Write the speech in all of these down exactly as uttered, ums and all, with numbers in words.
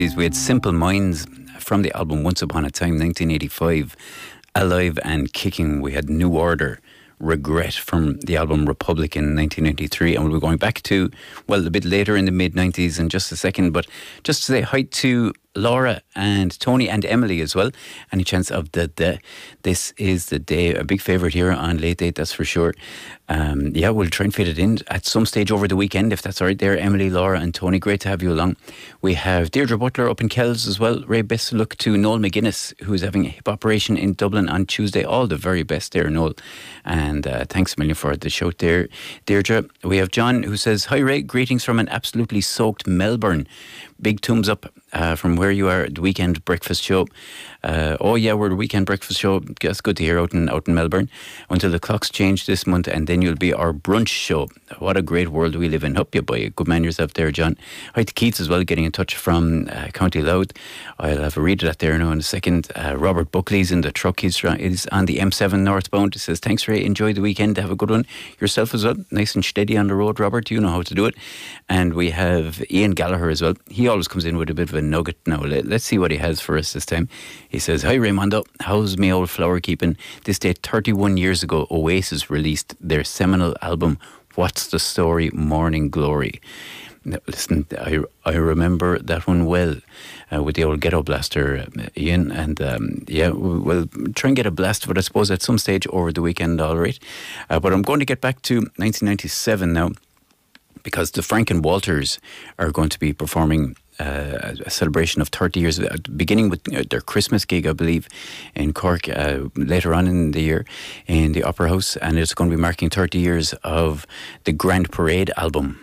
We had Simple Minds from the album Once Upon a Time, nineteen eighty-five. Alive and Kicking, we had New Order, Regret from the album Republic in nineteen ninety-three. And we'll be going back to, well, a bit later in the mid-nineties in just a second. But just to say hi to Laura and Tony and Emily as well. Any chance of the, the this is the day, a big favourite here on Late Date, that's for sure. Um, yeah, we'll try and fit it in at some stage over the weekend, if that's all right there. Emily, Laura and Tony, great to have you along. We have Deirdre Butler up in Kells as well. Ray, best of luck to Noel McGuinness, who's having a hip operation in Dublin on Tuesday. All the very best there, Noel. And uh, thanks a million for the shout there, Deirdre. We have John, who says, hi Ray, greetings from an absolutely soaked Melbourne. Big thumbs up uh, from where you are at the Weekend Breakfast Show. Uh, oh yeah, we're the Weekend Breakfast Show. That's good to hear out in, out in Melbourne. Until the clocks change this month, and then you'll be our brunch show. What a great world we live in. Hope you boy. Good man yourself there, John. Hi to Keith as well, getting in touch from uh, County Louth. I'll have a read of that there now in a second. Uh, Robert Buckley's in the truck. He's, he's on the M seven northbound. He says, thanks Ray, enjoy the weekend. Have a good one. Yourself as well. Nice and steady on the road, Robert. You know how to do it. And we have Ian Gallagher as well. He always comes in with a bit of a nugget now. Let's see what he has for us this time. He says, hi Raymondo, how's me old flower keeping? This day thirty-one years ago, Oasis released their seminal album, What's the Story? Morning Glory. Now, listen, I, I remember that one well uh, with the old Ghetto Blaster, uh, Ian, and um, yeah, we'll try and get a blast of it, I suppose, at some stage over the weekend, all right. Uh, but I'm going to get back to nineteen ninety-seven now, because the Frank and Walters are going to be performing uh, a celebration of thirty years, uh, beginning with uh, their Christmas gig, I believe, in Cork uh, later on in the year in the Opera House, and it's going to be marking thirty years of the Grand Parade album.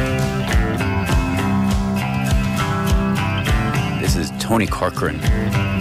This is Tony Corcoran.